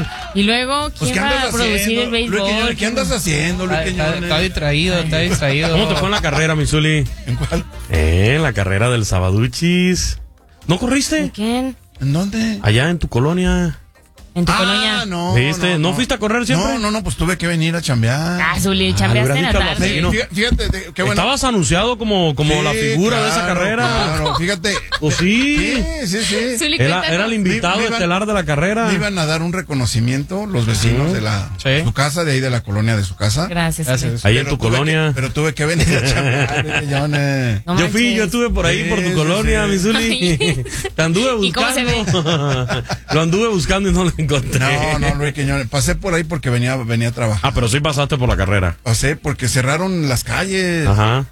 Y luego, ¿quién va a producir el béisbol? ¿Qué andas haciendo, Luis Quiñones? Está distraído. ¿Cómo te fue en la carrera, mi Zuli? ¿En cuál? En la carrera del Sabaduchis. ¿No corriste? ¿De quién? ¿En dónde? Allá en tu colonia. ¿En tu colonia? No. ¿Viste? ¿No fuiste a correr siempre? No, pues tuve que venir a chambear. Ah, Zuli, chambeaste en la hubieras tarde. dicho Fíjate, qué bueno. Estabas anunciado como la figura de esa carrera. Claro, fíjate. ¿O sí? Sí. Zuli, Era el invitado estelar de la carrera. Me iban a dar un reconocimiento los vecinos de su casa, de ahí de la colonia de su casa. Gracias. Ahí en tu colonia. Pero tuve que venir a chambear, No yo manches. estuve por ahí, por tu colonia, mi Zuli. Te anduve buscando. ¿Y cómo se ve? Lo anduve buscando y no lo encontré. No, Luis Quiñones. Pasé por ahí porque venía a trabajar. Ah, pero sí pasaste por la carrera. Pasé porque cerraron las calles. Ajá.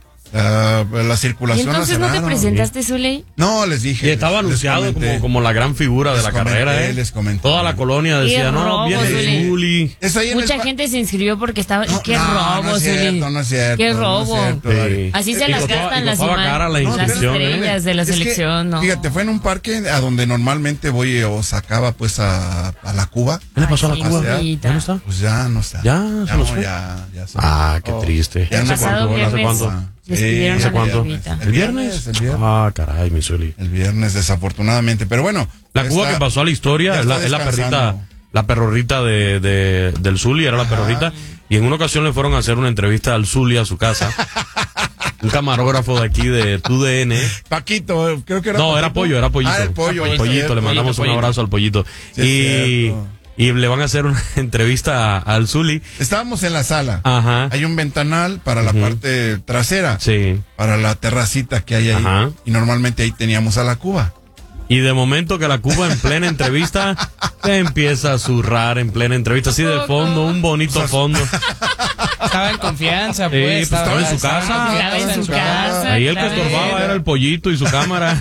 La ¿Y circulación la entonces no te cerraron. presentaste, Zuli? No, les dije. Y estaba anunciado como la gran figura de la carrera, ¿eh? Les comenté. Toda la colonia decía, Qué no, robo, viene Zuli. Zuli. Es ahí en Mucha el gente se inscribió porque estaba... ¡Qué no robo, es Zuli! cierto, no es cierto. ¡Qué no es robo! cierto, Sí. Dari. Así se Y las costaba- gastan y las costaba cara la las inscripción, ¿eh? estrellas de la Es que, selección, ¿no? Fíjate, fue en un parque a donde normalmente voy o sacaba pues a la Cuba. ¿Qué le pasó a la Ay, Cuba? bonita. ¿Dónde está? Pues ya no está. ¿Ya se nos fue? Ya se Ah, qué triste. Ya El no pasado cuánto, viernes ¿hace cuánto? despidieron ¿Hace a la cuánto? bebita. ¿El viernes? Ah, caray, mi Zuli. El viernes, desafortunadamente. Pero bueno. La Cuba que pasó a la historia ya es está la perrita, descansando. la perrorrita del Zuli, era la perrorrita. Y en una ocasión le fueron a hacer una entrevista al Zuli a su casa. Un camarógrafo de aquí de TUDN. Paquito, creo que era. No, Paquito. era pollo, era pollito. Ah, el pollo. Pollito, le mandamos un abrazo al pollito. Sí, Y le van a hacer una entrevista al Zuli. Estábamos en la sala. Ajá. Hay un ventanal para la parte trasera. Sí. Para la terracita que hay ahí. Ajá. Y normalmente ahí teníamos a la Cuba. Y de momento que la Cuba en plena entrevista empieza a zurrar en plena entrevista, así de fondo, un bonito fondo. Estaba en confianza, Sí, pues. pues, estaba en su casa. Estaba en su casa. Ahí el que estorbaba era el pollito y su cámara.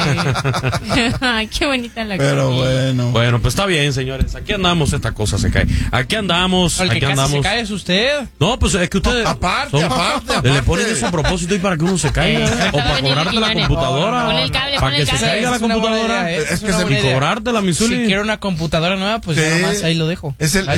Ay, qué bonita la Pero comida. bueno. Bueno, pues está bien, señores. Aquí andamos, esta cosa se cae. Aquí andamos, El que aquí casi andamos. se cae es usted. No, pues es que ustedes Aparte. le ponen eso a propósito y para que uno se caiga. O para Venir, cobrarte la Quiñones. computadora. Ponle el cable, Para ponle que el se cable. caiga la Es una buena computadora. idea, Es que una se- buena Y idea. cobrártela, mi Zuli. Si quiero una computadora nueva, pues Sí. ya nomás ahí lo dejo. Es el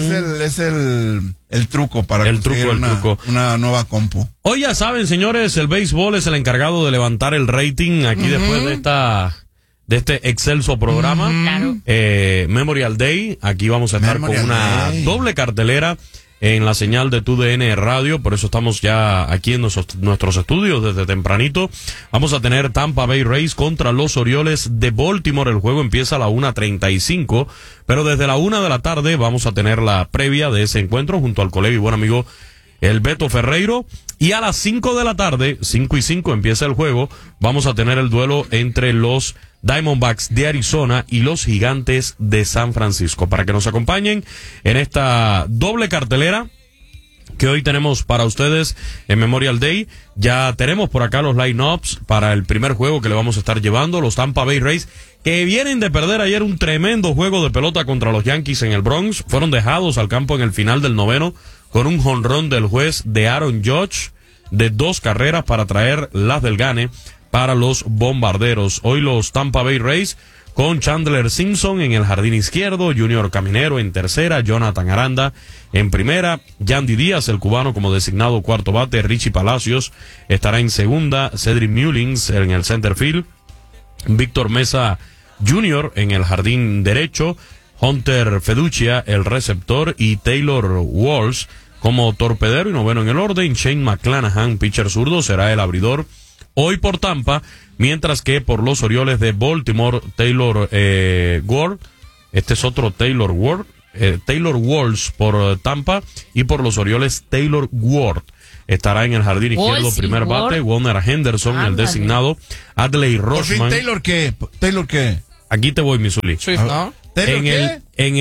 truco para El conseguir truco. una nueva compu. Hoy ya saben, señores, el béisbol es el encargado de levantar el rating aquí después de este excelso programa. Claro. Memorial Day. Aquí vamos a estar Memorial con una Day. doble cartelera en la señal de TUDN Radio. Por eso estamos ya aquí en nuestros estudios desde tempranito. Vamos a tener Tampa Bay Rays contra los Orioles de Baltimore. El juego empieza a la 1:35, pero desde la 1 de la tarde vamos a tener la previa de ese encuentro junto al colega y buen amigo el Beto Ferreiro. Y a las 5 de la tarde, 5:05 empieza el juego, vamos a tener el duelo entre los Diamondbacks de Arizona y los Gigantes de San Francisco. Para que nos acompañen en esta doble cartelera que hoy tenemos para ustedes en Memorial Day. Ya tenemos por acá los line-ups para el primer juego que le vamos a estar llevando. Los Tampa Bay Rays, que vienen de perder ayer un tremendo juego de pelota contra los Yankees en el Bronx, fueron dejados al campo en el final del noveno con un jonrón del juez de Aaron Judge de 2 carreras para traer las del gane para los Bombarderos. Hoy los Tampa Bay Rays con Chandler Simpson en el jardín izquierdo, Junior Caminero en tercera, Jonathan Aranda en primera, Yandy Díaz, el cubano, como designado cuarto bate, Richie Palacios estará en segunda, Cedric Mullins en el center field, Víctor Mesa Jr. en el jardín derecho, Hunter Feduccia, el receptor, y Taylor Walsh como torpedero y noveno en el orden. Shane McClanahan, pitcher zurdo, será el abridor hoy por Tampa, mientras que por los Orioles de Baltimore, Taylor Ward, este es otro Taylor Ward, Taylor Walsh por Tampa, y por los Orioles Taylor Ward estará en el jardín izquierdo, Walsh y primer Ward. bate, Warner Henderson, el Ándale. designado, Adley Por fin, Rosman. ¿Taylor qué? Aquí te voy, Missouri. Swift, ¿no? ¿Taylor qué?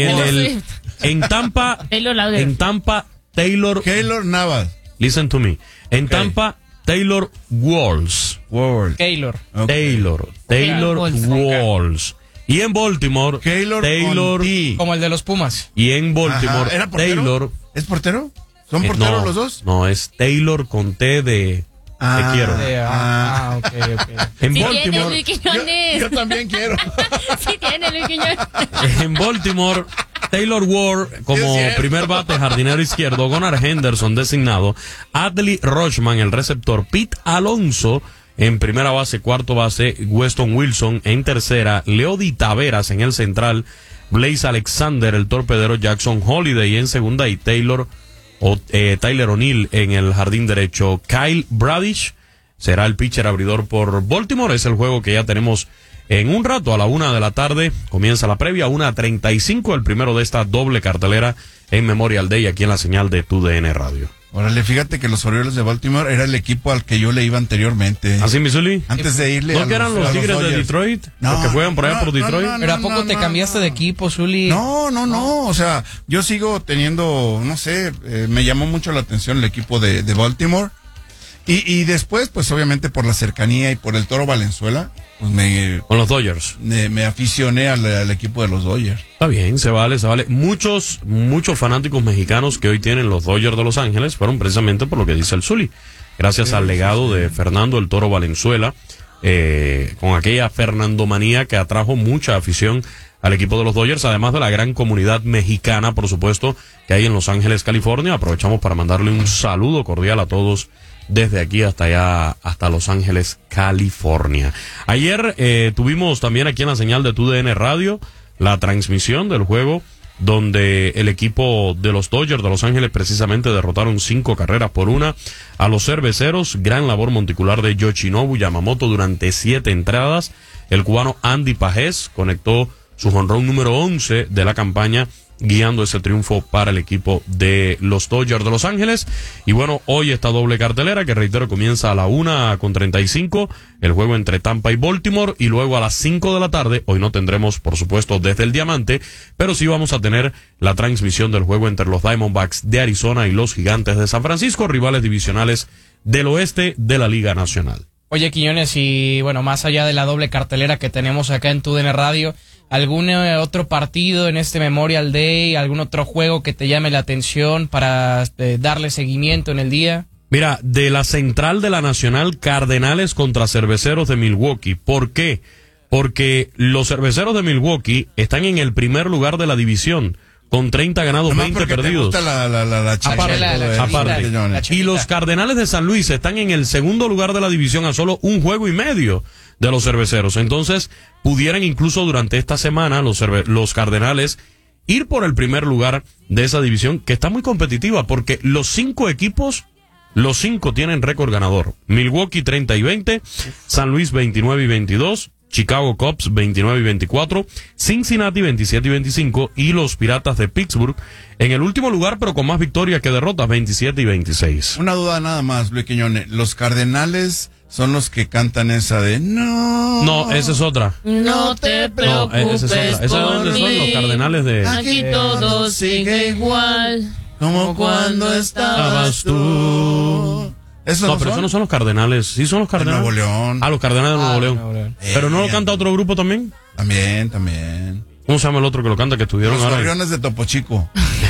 En Tampa, Taylor Lauder. en Tampa, Taylor, Taylor Navas. listen to me. En Tampa, Taylor Walsh. Ward. Taylor. Ok. Taylor Walsh. Walsh. Y en Baltimore, Taylor Taylor, con T. Como el de los Pumas. y en Baltimore, Ajá. ¿Era portero? Taylor. ¿Es portero? ¿Son porteros no, los dos? No, es Taylor con T de te quiero. Ok. En Sí tiene, Baltimore, Luis Quiñones. Yo también quiero. Sí tiene, Luis Quiñones. en Baltimore, Taylor Ward como primer bate, jardinero izquierdo, Gunnar Henderson designado, Adley Rutschman el receptor, Pete Alonso en primera base, cuarto base, Weston Wilson en tercera, Leody Taveras en el central, Blaze Alexander el torpedero, Jackson Holiday en segunda y Tyler O'Neill en el jardín derecho. Kyle Bradish será el pitcher abridor por Baltimore. Es el juego que ya tenemos en un rato. A la 1 de la tarde comienza la previa, 1:35, el primero de esta doble cartelera en Memorial Day aquí en la señal de TUDN Radio. Órale, fíjate que los Orioles de Baltimore era el equipo al que yo le iba anteriormente. ¿Así, Missouri? Antes de irle ¿No que eran los Tigres de Detroit? No, los que juegan por allá por Detroit. ¿Pero a poco te cambiaste de equipo, Zuli? No. O sea, yo sigo teniendo, no sé, me llamó mucho la atención el equipo de Baltimore. Y después, pues obviamente por la cercanía y por el Toro Valenzuela, pues con los Dodgers. Me aficioné al equipo de los Dodgers. Está bien, se vale. Muchos fanáticos mexicanos que hoy tienen los Dodgers de Los Ángeles fueron precisamente por lo que dice el Zuli. Gracias al legado de Fernando el Toro Valenzuela, con aquella Fernandomanía que atrajo mucha afición al equipo de los Dodgers, además de la gran comunidad mexicana, por supuesto, que hay en Los Ángeles, California. Aprovechamos para mandarle un saludo cordial a todos desde aquí hasta allá, hasta Los Ángeles, California. Ayer tuvimos también aquí en la señal de TUDN Radio la transmisión del juego donde el equipo de los Dodgers de Los Ángeles precisamente derrotaron 5-1 a los Cerveceros. Gran labor monticular de Yoshinobu Yamamoto durante 7 entradas. El cubano Andy Pajés conectó su jonrón número 11 de la campaña, guiando ese triunfo para el equipo de los Dodgers de Los Ángeles. Y bueno, hoy esta doble cartelera, que reitero comienza a la 1:35, el juego entre Tampa y Baltimore, y luego a las 5 de la tarde, hoy no tendremos por supuesto desde el Diamante, pero sí vamos a tener la transmisión del juego entre los Diamondbacks de Arizona y los Gigantes de San Francisco, rivales divisionales del oeste de la Liga Nacional. Oye, Quiñones, y bueno, más allá de la doble cartelera que tenemos acá en TUDN Radio, ¿algún otro partido en este Memorial Day, algún otro juego que te llame la atención para darle seguimiento en el día? Mira, de la central de la Nacional, Cardenales contra Cerveceros de Milwaukee. ¿Por qué? Porque los Cerveceros de Milwaukee están en el primer lugar de la división, con 30 ganados, 20 perdidos. La Aparte. Y los Cardenales de San Luis están en el segundo lugar de la división a solo 1 juego y medio de los Cerveceros. Entonces, pudieran incluso durante esta semana los Cardenales ir por el primer lugar de esa división, que está muy competitiva, porque los 5 equipos, los 5 tienen récord ganador. Milwaukee 30-20, San Luis 29-22, Chicago Cubs 29-24, Cincinnati 27-25 y los Piratas de Pittsburgh en el último lugar, pero con más victorias que derrotas, 27-26. Una duda nada más, Luis Quiñones. Los Cardenales son los que cantan esa de No, esa es otra. No te preocupes ¿Esa por dónde mí. son los Cardenales de...? Aquí todo sigue igual como cuando estabas tú. No, pero esos no son los Cardenales. Sí son los Cardenales. De Nuevo León. Ah, los Cardenales de Nuevo León. Pero no lo canta otro grupo también. También. ¿Cómo se llama el otro que lo canta que estuvieron Los ahora? Gorriones de Topo Chico.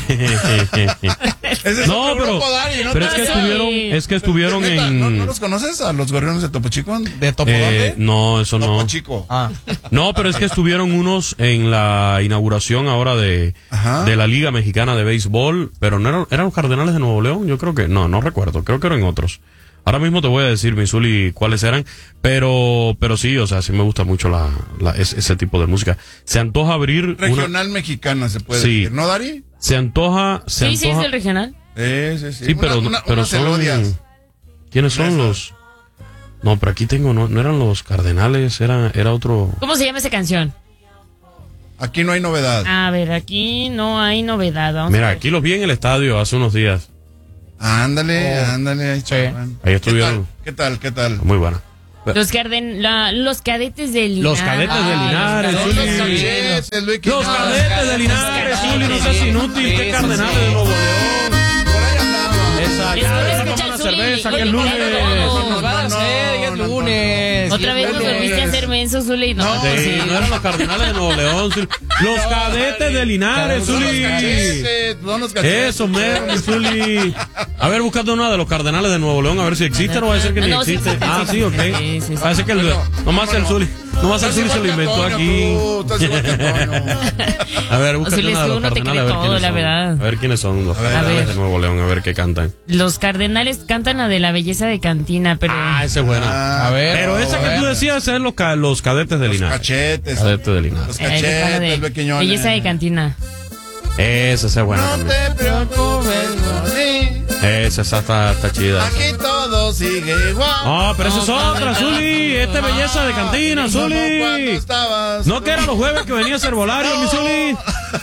No, pero es que estuvieron en... ¿No los conoces a los Gorriones de Topo Chico? ¿De Topo dónde? No, eso no. Topo Chico. No, pero es que estuvieron unos en la inauguración ahora de la Liga Mexicana de Béisbol, pero no eran los Cardenales de Nuevo León, yo creo que no recuerdo, creo que eran otros. Ahora mismo te voy a decir, Misuli, cuáles eran, pero sí, o sea, sí me gusta mucho ese tipo de música. Se antoja abrir regional mexicana, se puede decir, ¿no, Dari? Se antoja. Sí, es el regional. Sí, pero son... ¿Quiénes son los...? No, pero aquí tengo, no eran los Cardenales, era otro... ¿Cómo se llama esa canción? Aquí no hay novedad. A ver, aquí no hay novedad. Vamos Mira, a ver. aquí los vi en el estadio hace unos días. Ándale. Ahí estuvieron. ¿Qué tal? Muy buena. Los cadetes de Linares. Los cadetes de Linares. Los cadetes de Linares, Zuli, no seas inútil. ¿Qué Cardenales de Nuevo León? Por ahí andaba. Esa, Es que ya, escucha vamos a el una Zuli, cerveza, que oye, es lunes. Nos va a dar sed, ya es lunes. Otra vez nos volviste a hacer menso, Zuli. No, No, pues Sí, sí. no eran los Cardenales de Nuevo León, Zuli. Los Cadetes de Linares, Son los Zuli. cachetes, son los cachetes. Eso, mi Zuli. A ver, buscate una de los Cardenales de Nuevo León, a ver si existe, no va a ser que ni No, sí existe. existe, Ah, sí, ok. sí, sí. Parece que nomás el Zuli. Nomás el Zuli se lo inventó aquí. Estás igual que Antonio. A ver, búscate Zuli, es una que de los uno te Cardenales, a cree ver todo, quiénes la son. verdad. A ver quiénes son los A ver. Cardenales de Nuevo León, a ver qué cantan. Los Cardenales cantan la de la belleza de Cantina, pero... Esa es buena. A ver. Pero esa que tú decías es los Cadetes de Los Linares. cachetes. Cadetes de Linares. Los Ahí les habla cachetes, de pequeñones. belleza de Cantina. Esa es buena No también. te preocupes, Moni. Esa está chida. Aquí todo sigue igual. Ah, pero esa es otra, Zuli. Esta es belleza de cantina, Como cuando Zuli. estabas. No que era los jueves que venía a ser volario, mi Zuli.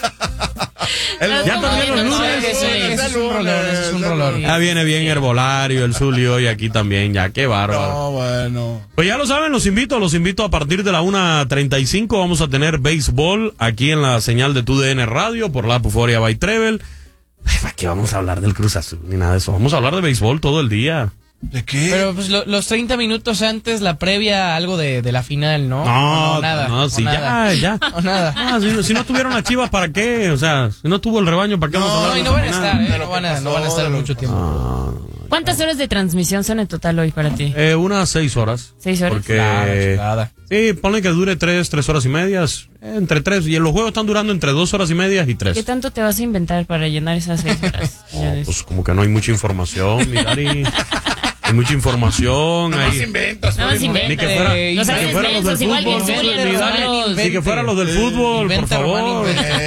Ya también los lunes. Ese es un rolón, ese es un rolón. Ya viene bien herbolario el Zuli hoy aquí también, ya, qué bárbaro. No, bueno. Pues ya lo saben, los invito a partir de la 1:35 vamos a tener béisbol aquí en la señal de TUDN Radio por la Euforia by Treble. Ay, ¿para qué vamos a hablar del Cruz Azul ni nada de eso? Vamos a hablar de béisbol todo el día. ¿De qué? Pero pues los 30 minutos antes, la previa, algo de la final, ¿no? ¿O nada. No, ¿O sí, nada? ya. O nada. Ah, si no tuvieron las Chivas, ¿para qué? O sea, si no tuvo el rebaño, ¿para qué vamos a hablar No, de y esa no van a final? estar, De lo no van que a, pasó, no van a estar de lo mucho que tiempo. ¿Cuántas horas de transmisión son en total hoy para ti? Unas 6 horas. 6 horas. Porque Nada. sí, ponle que dure 3 horas y medias. Entre 3. Y los juegos están durando entre 2 horas y medias y 3. ¿Qué tanto te vas a inventar para llenar esas 6 horas? señores? Pues como que no hay mucha información, mi Dari. Hay mucha información. No más Hay... inventas. Nada más Zuli, inventa. Ni que fuera, Eh, ni no que seas fueran los del mensos, igual que fútbol. Zuli, Invente, ni Román, nosotros. invente. Ni que fueran los del fútbol, por Inventa, Román, favor.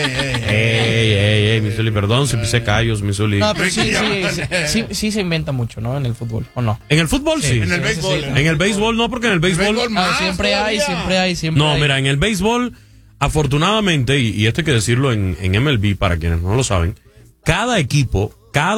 inventa. Ey, mi Zuli, perdón si pisé callos, mi Zuli. No, pero sí se inventa mucho, ¿no? En el fútbol, ¿o no? En el fútbol sí. En el béisbol. En el béisbol no, porque en el béisbol... béisbol No, más siempre hay, todavía. siempre No, hay. mira, en el béisbol, afortunadamente, y esto hay que decirlo en MLB para quienes no lo saben, cada equipo,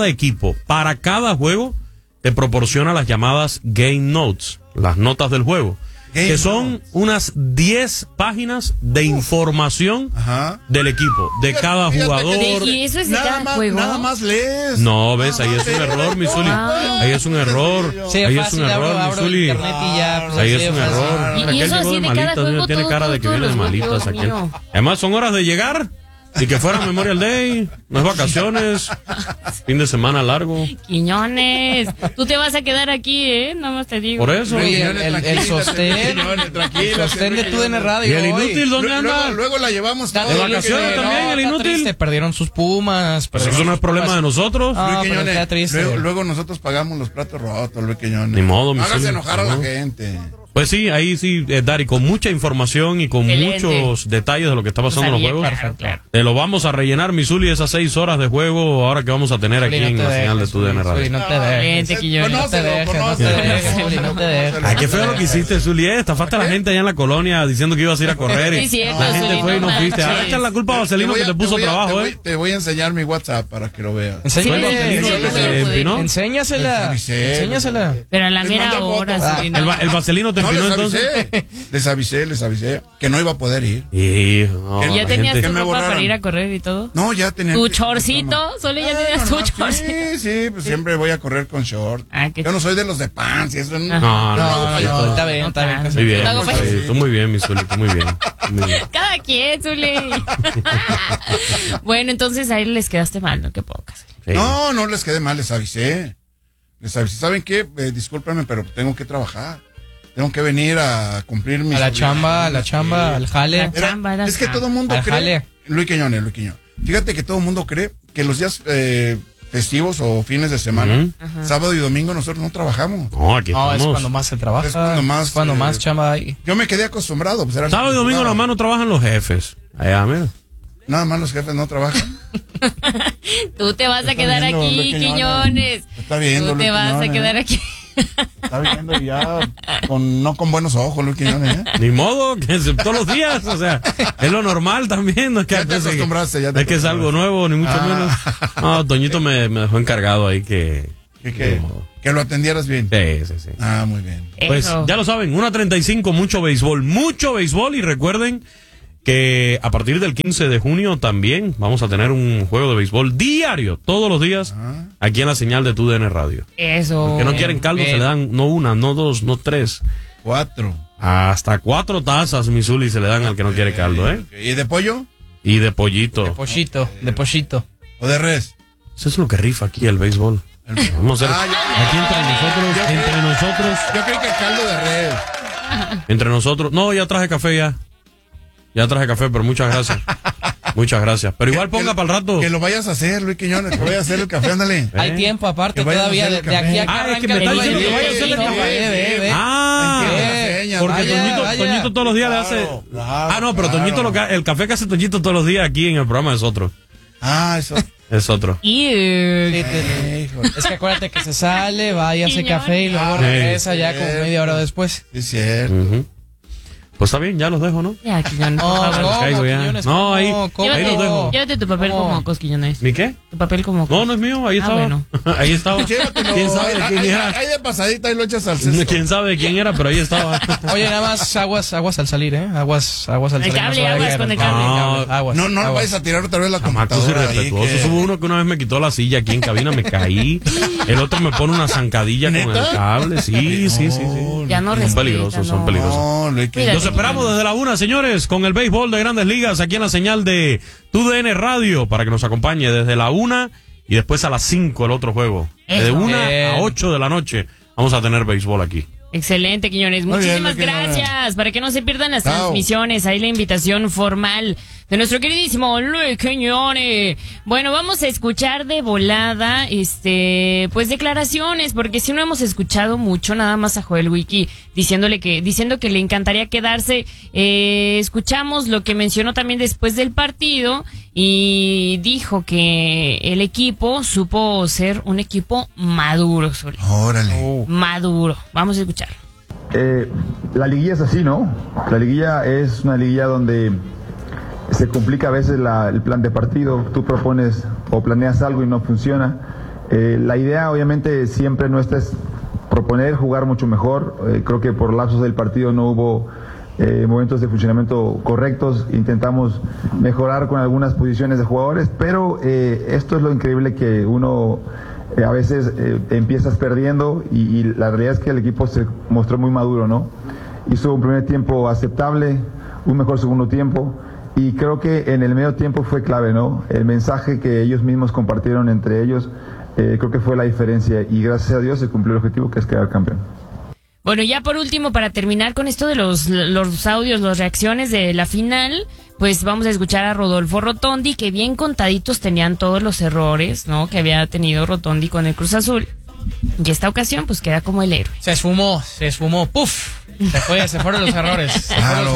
para cada juego, te proporciona las llamadas Game Notes, las notas del juego, Game que son unas 10 páginas de información Ajá. del equipo, de cada Fíjate que jugador. ¿Y eso es de cada juego? Nada más lees. No, ves, ahí es un error, mi Zuli. Ah. Ahí es un error. Sí, Ahí es fácil, un error, mi abro Zuli. internet y ya. pues, Ahí así es un de fácil. error. Y Aquel eso llegó así de cada malitas, juego, tiene todo, cara de que todos viene de los malitas juegos, aquel. mío. Además, son horas de llegar y que fuera Memorial Day, no es vacaciones, fin de semana largo. Quiñones, tú te vas a quedar aquí, ¿eh? Nada más te digo. Por eso. Oye, Quiñones, el sostén, Quiñones, el tranquilo, sostén de Quiñones. TUDN Radio. ¿Y el hoy. inútil dónde anda? Luego la llevamos Está todos. ¿De triste, vacaciones también, el está inútil? triste, perdieron sus Pumas. Pues perdieron eso no es sus problema Pumas. de nosotros. Ah, Luis pero Quiñones, está triste. luego nosotros pagamos los platos rotos, Luis Quiñones. Ni modo, mi Hágase Zuli. enojar a la No. gente. Pues sí, ahí sí, Dari, con mucha información y con Excelente. muchos detalles de lo que está pasando en los Sabía, juegos. claro, claro. Te lo vamos a rellenar, mi Zuli, esas 6 horas de juego ahora que vamos a tener aquí Zuli, en no la te señal de dejes, TUDN Zuli, Radio. no te dejes. Vente, Quiñones. No te dejes, no te dejes, Zuli, no te dejes. Ay, qué feo lo que hiciste, Zuli. Estafaste a la gente allá en la colonia diciendo que ibas a ir a correr. Sí, Y cierto, la gente Zuli, fue y no no fuiste. manches. Ahora echar la culpa a Vaselino que te puso trabajo, ¿eh? Te voy a enseñar mi WhatsApp para que lo veas. Enséñale, Vaselino, enséñasela. ¿no? Enséñasela. avisé. Enséñasela. Pero a la Les mera mando hora, fotos. Zuli, El Vaselino te No, empinó les entonces. les avisé que no iba a poder ir. Y, no, ¿Y ya la tenías gente- tu me ropa para borraron. ir a correr y todo? No, ya tenía. ¿Tu chorcito? Solo ya tenías tu normal, chorcito. Sí, pues siempre voy a correr con short. Ah, qué Yo no soy de los de pants y eso. Ajá. No, No, no, está bien, está bien. Muy bien, Hago sí, tú muy bien, mi Zuli, tú muy bien. Muy bien. Cada quien, Zuli. Bueno, entonces ahí les quedaste mal, ¿no? Qué pocas. Sí. No les quedé mal, les avisé. ¿Saben qué? Discúlpenme, pero tengo que trabajar. Tengo que venir a cumplir mis... A la chamba, al jale. Es que todo el mundo Al cree... jale. Luis Quiñones. Fíjate que todo el mundo cree que los días festivos o fines de semana, Ujú. sábado y domingo, nosotros no trabajamos. No, aquí No, es estamos. cuando más se trabaja. Es cuando más, Es cuando más chamba hay. Yo me quedé acostumbrado. Pues era Sábado y domingo nada más no trabajan los jefes. Allá, mira. Nada más los jefes no trabajan. Tú te vas a Está quedar viendo, aquí, Luis Quiñones. Quiñones. Está viendo, Tú te Luis vas a Quiñones. quedar aquí. Está viendo ya no con buenos ojos, Luis Quiñones. Ni modo, que todos los días, o sea, es lo normal también. No es que, Ya te acostumbraste, ya te es que es algo nuevo, ni mucho menos. No, Toñito me dejó encargado ahí que... Que lo atendieras bien. Sí. Ah, muy bien. Pues Eso. ya lo saben, 1:35, mucho béisbol y recuerden que a partir del 15 de junio también vamos a tener un juego de béisbol diario, todos los días, aquí en la señal de TUDN Radio. Eso. Que no quieren caldo, bien. se le dan no una, no dos, no tres. 4. Hasta 4 tazas, mi Zuli, se le dan al que no quiere caldo, ¿eh? ¿Y de pollo? Y de pollito. De pollito. ¿O de res? Eso es lo que rifa aquí el béisbol. Vamos a hacer aquí entre nosotros. Yo creo que caldo de res. Entre nosotros. No, ya traje café ya. Ya traje café, pero muchas gracias. Muchas gracias. Pero igual ponga para el rato. Que lo vayas a hacer, Luis Quiñones, que vayas a hacer el café, ándale. Hay tiempo aparte todavía, de aquí a acá. Es que me está diciendo que vaya a hacer el café. Porque Toñito todos los días le hace... No, pero Toñito, el café que hace Toñito todos los días aquí en el programa es otro. Eso. Es otro. Es que acuérdate que se sale, va y hace café y luego regresa ya como media hora después. Es cierto. Pues está bien, ya los dejo, ¿no? Ya, Quiñones. No, ahí los dejo. Llévate tu papel como mocos, Quiñones. ¿Mi qué? Tu papel como mocos. No es mío, ahí estaba. Bueno. Ahí estaba. Llévatelo. ¿Quién sabe de quién era? Ahí de pasadita y lo echas al cesto. ¿Quién sabe de quién era? Pero ahí estaba. Oye, nada más aguas al salir, ¿eh? Aguas al salir. El cable, aguas con el cable. No vayas a tirar otra vez la Chamacos computadora. irrespetuosos. Hubo uno que una vez me quitó la silla aquí en cabina, me caí. El otro me pone una zancadilla con el cable. Sí. Ya no Son peligrosos, son peligrosos. No, Luis Quiñones. Los esperamos desde la 1, señores, con el béisbol de Grandes Ligas aquí en la señal de TUDN Radio para que nos acompañe desde la 1 y después a las 5 el otro juego. De 1 a 8 de la noche vamos a tener béisbol aquí. Excelente, Quiñones. Muchísimas gracias. Para que no se pierdan las transmisiones, ahí la invitación formal de nuestro queridísimo Luis Quiñones. Bueno, vamos a escuchar de volada, pues declaraciones, porque si no hemos escuchado mucho, nada más a Joel Wiki diciendo que le encantaría quedarse. Escuchamos lo que mencionó también después del partido y dijo que el equipo supo ser un equipo maduro. Órale. Maduro. Vamos a escuchar. La liguilla es así, ¿no? La liguilla es una liguilla donde se complica a veces el plan de partido. Tú propones o planeas algo y no funciona. La idea obviamente siempre nuestra es proponer, jugar mucho mejor. Creo que por lapsos del partido no hubo momentos de funcionamiento correctos. Intentamos mejorar con algunas posiciones de jugadores, pero esto es lo increíble, que uno a veces empiezas perdiendo y la realidad es que el equipo se mostró muy maduro, ¿no? Hizo un primer tiempo aceptable, un mejor segundo tiempo, y creo que en el medio tiempo fue clave, ¿no? El mensaje que ellos mismos compartieron entre ellos, creo que fue la diferencia, y gracias a Dios se cumplió el objetivo, que es quedar campeón. Bueno, ya por último, para terminar con esto de los audios, las reacciones de la final, pues vamos a escuchar a Rodolfo Rotondi, que bien contaditos tenían todos los errores, ¿no?, que había tenido Rotondi con el Cruz Azul. Y esta ocasión, pues queda como el héroe. Se esfumó, ¡puf! Se fueron los errores.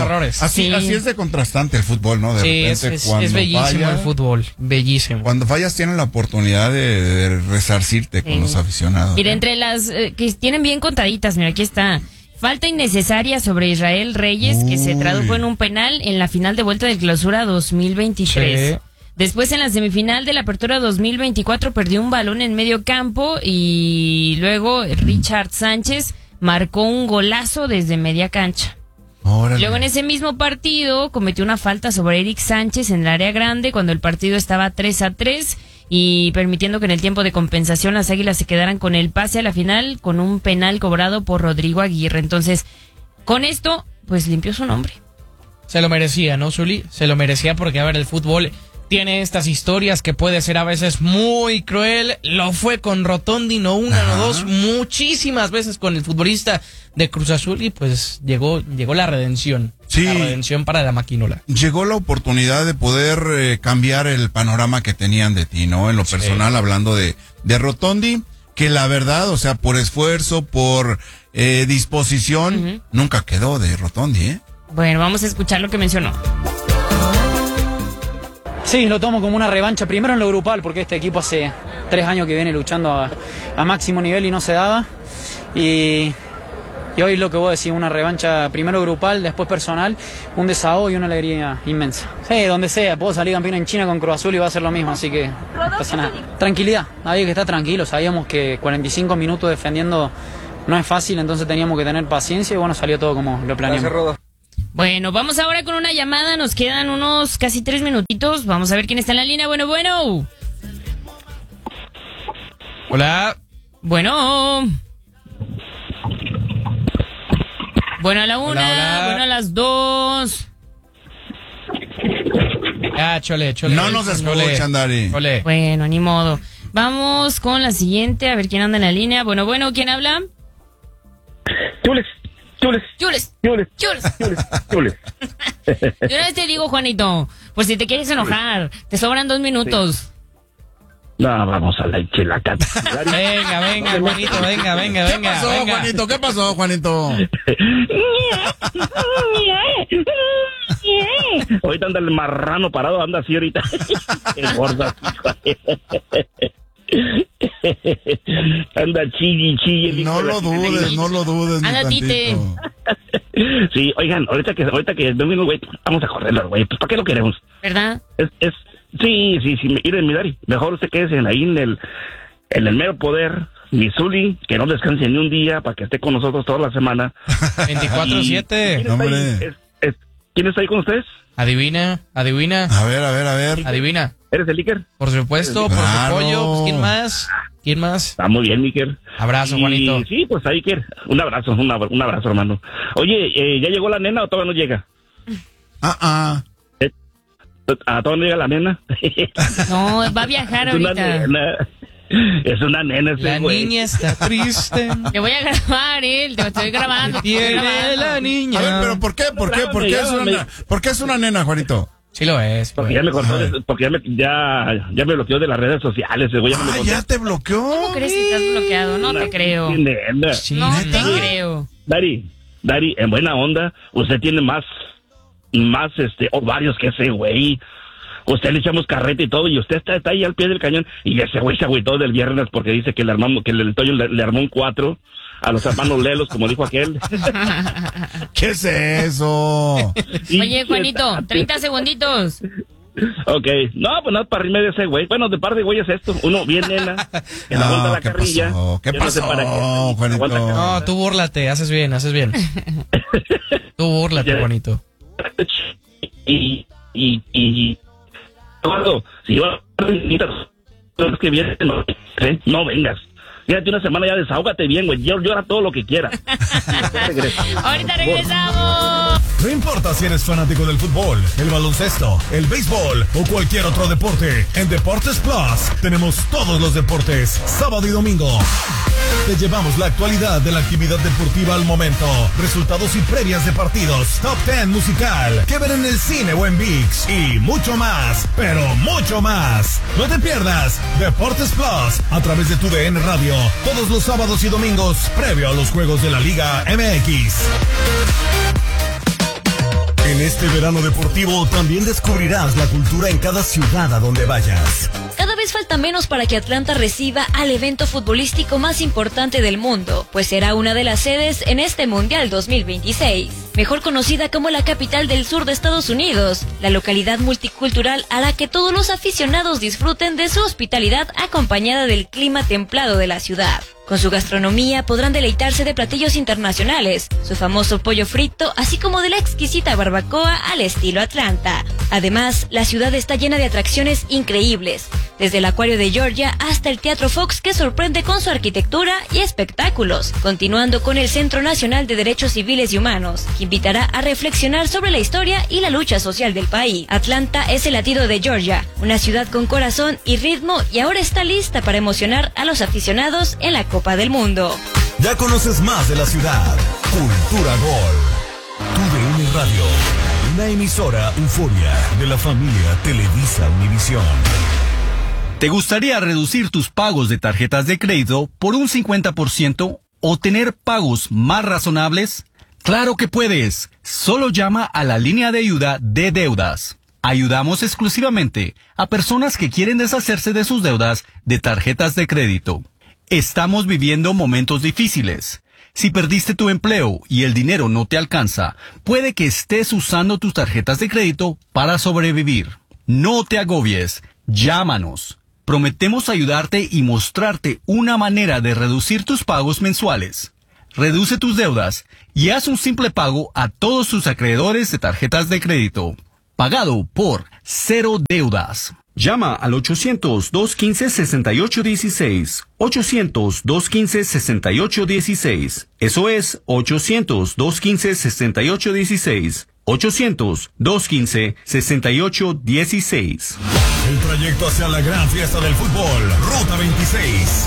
Así es de contrastante el fútbol, ¿no? De repente, es bellísimo el fútbol, bellísimo. Cuando fallas tienen la oportunidad de resarcirte con los aficionados. Mira, entre las que tienen bien contaditas, mira, aquí está. Falta innecesaria sobre Israel Reyes, que se tradujo en un penal en la final de vuelta del Clausura 2023. Sí. Después, en la semifinal de la Apertura 2024, perdió un balón en medio campo y luego Richard Sánchez marcó un golazo desde media cancha. Órale. Luego, en ese mismo partido, cometió una falta sobre Eric Sánchez en el área grande cuando el partido estaba 3-3 y permitiendo que en el tiempo de compensación las Águilas se quedaran con el pase a la final con un penal cobrado por Rodrigo Aguirre. Entonces, con esto, pues limpió su nombre. Se lo merecía, ¿no, Zuli? Se lo merecía porque, a ver, el fútbol tiene estas historias que puede ser a veces muy cruel. Lo fue con Rotondi, no una, no dos, muchísimas veces con el futbolista de Cruz Azul, y pues llegó la redención. Sí, la redención para la maquinola. Llegó la oportunidad de poder cambiar el panorama que tenían de ti, ¿no? En lo personal, hablando de Rotondi, que la verdad, o sea, por esfuerzo, por disposición, nunca quedó de Rotondi, ¿eh? Bueno, vamos a escuchar lo que mencionó. Sí, lo tomo como una revancha, primero en lo grupal, porque este equipo hace 3 años que viene luchando a máximo nivel y no se daba. Y hoy lo que voy a decir, una revancha primero grupal, después personal, un desahogo y una alegría inmensa. Sí, donde sea, puedo salir campeón en China con Cruz Azul y va a ser lo mismo, así que no pasa nada. Tranquilidad, había que estar tranquilo, sabíamos que 45 minutos defendiendo no es fácil, entonces teníamos que tener paciencia y bueno, salió todo como lo planeamos. Bueno, vamos ahora con una llamada, nos quedan unos casi 3 minutitos, vamos a ver quién está en la línea. Bueno. Hola. Bueno. Bueno, a la 1, Hola. bueno, a las 2. Chole. No nos escuchan, Dari. Chole. Bueno, ni modo. Vamos con la siguiente, a ver quién anda en la línea. Bueno, ¿quién habla? Chules. Chules. Chules. Yo una vez te digo, Juanito, pues si te quieres enojar, te sobran 2 minutos. No, vamos a la chilaca. Venga, Juanito, venga. ¿Qué pasó, venga. Juanito? ¿Qué pasó, Juanito? Ahorita anda el marrano parado, anda así ahorita. Qué gorda. Anda chille. No lo dudes. Anda, ni Tite. Sí, oigan, ahorita que el domingo, güey, vamos a correrlo, güey. Pues, ¿para qué lo queremos? ¿Verdad? Sí, miren, mi Dari, mejor usted quédese ahí en el mero poder, mi Zuli, que no descanse ni un día para que esté con nosotros toda la semana. 24/7. Hombre. ¿Quién está ahí con ustedes? Adivina. A ver. Adivina. ¿Eres el Iker? Por supuesto, por su Claro. pollo. Pues, ¿quién más? Está muy bien, Iker. Abrazo, Juanito. Sí, pues ahí, Iker. Un abrazo, hermano. Oye, ¿ya llegó la nena o todavía no llega? ¿Todavía no llega la nena? No, va a viajar ahorita. Es una nena ese La güey. niña está triste. Te voy a grabar, te estoy grabando. Tiene la niña. A ver, pero ¿por qué? ¿Por qué es una nena, Juanito? Sí lo es. Porque ya me cortó, porque ya me bloqueó de las redes sociales, ese güey ya me lo cortó. ¿Ya te bloqueó? ¿Cómo crees que estás bloqueado? No te creo. Nena. No te ¿Neta? creo. Dari, en buena onda, usted tiene más ovarios que ese güey. Usted le echamos carreta y todo, y usted está ahí al pie del cañón, y ese güey se agüitó del viernes porque dice que el Toño le armó un 4 a los hermanos Lelos, como dijo aquel. ¿Qué es eso? Oye, Juanito, 30 segunditos. Ok, no, pues nada, para rimer de ese güey. Bueno, de par de güey es esto. Uno bien nena, que le aguanta la carrilla. ¿Qué Yo no sé pasó, para qué. Juanito? Aguanta carrilla. No, tú búrlate, haces bien. Tú búrlate, Juanito. Y Eduardo, si yo que viene, no vengas. Fíjate, una semana ya desahógate bien, güey. Llora todo lo que quieras. Ahorita regresamos. No importa si eres fanático del fútbol, el baloncesto, el béisbol o cualquier otro deporte, en Deportes Plus tenemos todos los deportes, sábado y domingo. Te llevamos la actualidad de la actividad deportiva al momento, resultados y previas de partidos, top 10 musical, que ver en el cine o en ViX y mucho más, pero mucho más. No te pierdas Deportes Plus a través de tu DN Radio, todos los sábados y domingos, previo a los juegos de la Liga MX. En este verano deportivo también descubrirás la cultura en cada ciudad a donde vayas. Cada vez falta menos para que Atlanta reciba al evento futbolístico más importante del mundo, pues será una de las sedes en este Mundial 2026. Mejor conocida como la capital del sur de Estados Unidos, la localidad multicultural hará que todos los aficionados disfruten de su hospitalidad acompañada del clima templado de la ciudad. Con su gastronomía podrán deleitarse de platillos internacionales, su famoso pollo frito, así como de la exquisita barbacoa al estilo Atlanta. Además, la ciudad está llena de atracciones increíbles, desde el Acuario de Georgia hasta el Teatro Fox, que sorprende con su arquitectura y espectáculos, continuando con el Centro Nacional de Derechos Civiles y Humanos, que invitará a reflexionar sobre la historia y la lucha social del país. Atlanta es el latido de Georgia, una ciudad con corazón y ritmo, y ahora está lista para emocionar a los aficionados en la Copa del Mundo. Ya conoces más de la ciudad. Cultura Gol. Tu DN Radio. Una emisora Euforia de la familia Televisa Univisión. ¿Te gustaría reducir tus pagos de tarjetas de crédito por un 50% o tener pagos más razonables? ¡Claro que puedes! Solo llama a la línea de ayuda de deudas. Ayudamos exclusivamente a personas que quieren deshacerse de sus deudas de tarjetas de crédito. Estamos viviendo momentos difíciles. Si perdiste tu empleo y el dinero no te alcanza, puede que estés usando tus tarjetas de crédito para sobrevivir. No te agobies. Llámanos. Prometemos ayudarte y mostrarte una manera de reducir tus pagos mensuales. Reduce tus deudas y haz un simple pago a todos tus acreedores de tarjetas de crédito. Pagado por Cero Deudas. Llama al 800-215-6816. 800-215-6816. Eso es 800-215-6816. 800-215-6816. El trayecto hacia la gran fiesta del fútbol, Ruta 26.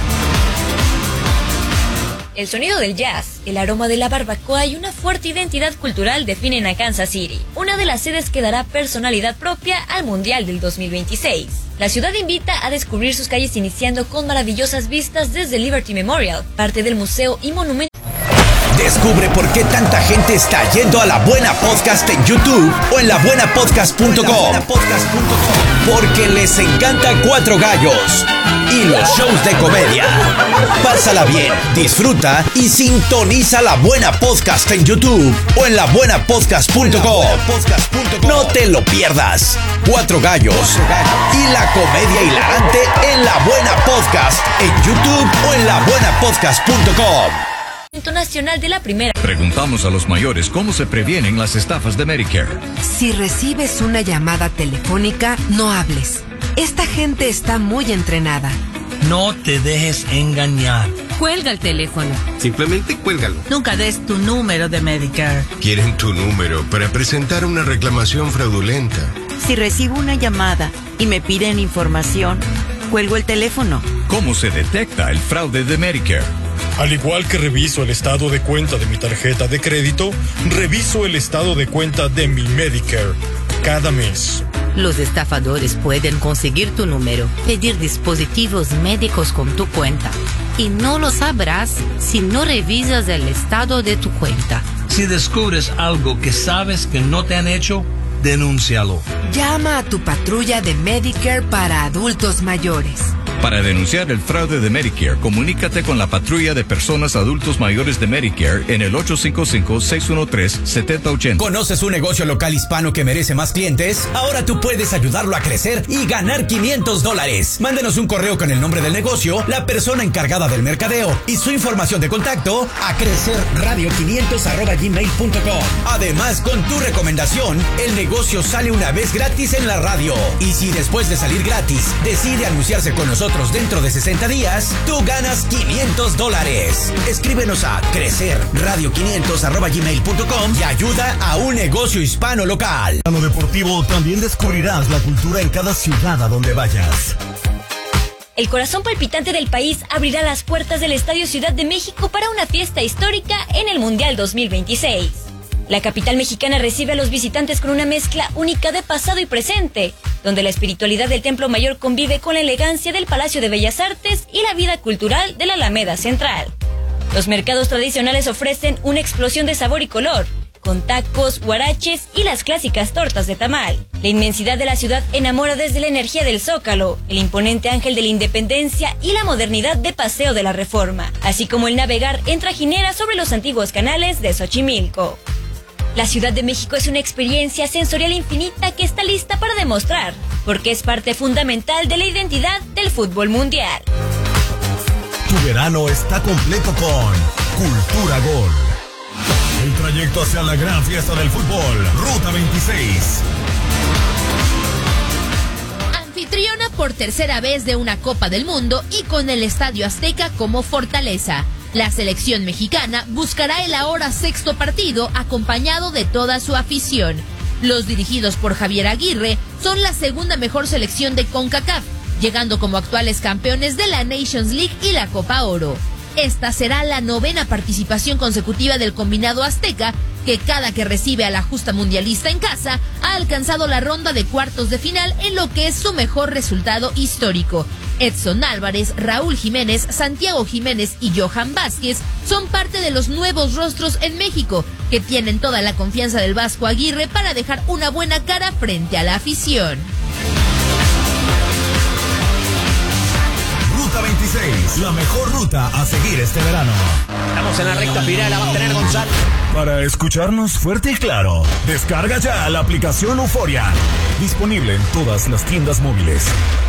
El sonido del jazz, el aroma de la barbacoa y una fuerte identidad cultural definen a Kansas City, una de las sedes que dará personalidad propia al Mundial del 2026. La ciudad invita a descubrir sus calles iniciando con maravillosas vistas desde Liberty Memorial, parte del museo y monumento. Descubre por qué tanta gente está yendo a La Buena Podcast en YouTube o en labuenapodcast.com. Porque les encanta Cuatro Gallos y los shows de comedia. Pásala bien, disfruta y sintoniza La Buena Podcast en YouTube o en labuenapodcast.com. No te lo pierdas. Cuatro Gallos y la comedia hilarante en La Buena Podcast en YouTube o en labuenapodcast.com. Nacional de la primera. Preguntamos a los mayores cómo se previenen las estafas de Medicare. Si recibes una llamada telefónica, no hables. Esta gente está muy entrenada. No te dejes engañar. Cuelga el teléfono. Simplemente cuélgalo. Nunca des tu número de Medicare. Quieren tu número para presentar una reclamación fraudulenta. Si recibo una llamada y me piden información, cuelgo el teléfono. ¿Cómo se detecta el fraude de Medicare? Al igual que reviso el estado de cuenta de mi tarjeta de crédito, reviso el estado de cuenta de mi Medicare cada mes. Los estafadores pueden conseguir tu número, pedir dispositivos médicos con tu cuenta. Y no lo sabrás si no revisas el estado de tu cuenta. Si descubres algo que sabes que no te han hecho, denúncialo. Llama a tu patrulla de Medicare para adultos mayores. Para denunciar el fraude de Medicare, comunícate con la patrulla de personas adultos mayores de Medicare en el 855-613-7080. ¿Conoces un negocio local hispano que merece más clientes? Ahora tú puedes ayudarlo a crecer y ganar $500. Mándenos un correo con el nombre del negocio, la persona encargada del mercadeo y su información de contacto a crecerradio500@gmail.com. Además, con tu recomendación, el negocio sale una vez gratis en la radio. Y si después de salir gratis decide anunciarse con nosotros dentro de 60 días, tú ganas $500. Escríbenos a crecerradio500@gmail.com y ayuda a un negocio hispano local. En lo deportivo también descubrirás la cultura en cada ciudad a donde vayas. El corazón palpitante del país abrirá las puertas del Estadio Ciudad de México para una fiesta histórica en el Mundial 2026. La capital mexicana recibe a los visitantes con una mezcla única de pasado y presente, donde la espiritualidad del Templo Mayor convive con la elegancia del Palacio de Bellas Artes y la vida cultural de la Alameda Central. Los mercados tradicionales ofrecen una explosión de sabor y color, con tacos, huaraches y las clásicas tortas de tamal. La inmensidad de la ciudad enamora desde la energía del Zócalo, el imponente Ángel de la Independencia y la modernidad de Paseo de la Reforma, así como el navegar en trajinera sobre los antiguos canales de Xochimilco. La Ciudad de México es una experiencia sensorial infinita que está lista para demostrar, porque es parte fundamental de la identidad del fútbol mundial. Tu verano está completo con Cultura Gol. El trayecto hacia la gran fiesta del fútbol, Ruta 26. Anfitriona por tercera vez de una Copa del Mundo y con el Estadio Azteca como fortaleza. La selección mexicana buscará el ahora sexto partido acompañado de toda su afición. Los dirigidos por Javier Aguirre son la segunda mejor selección de CONCACAF, llegando como actuales campeones de la Nations League y la Copa Oro. Esta será la 9ª participación consecutiva del combinado azteca, que cada que recibe a la justa mundialista en casa, ha alcanzado la ronda de cuartos de final en lo que es su mejor resultado histórico. Edson Álvarez, Raúl Jiménez, Santiago Jiménez y Johan Vázquez son parte de los nuevos rostros en México, que tienen toda la confianza del Vasco Aguirre para dejar una buena cara frente a la afición. Ruta 26, la mejor ruta a seguir este verano. Estamos en la recta final, la va a tener Gonzalo. Para escucharnos fuerte y claro, descarga ya la aplicación Euforia. Disponible en todas las tiendas móviles.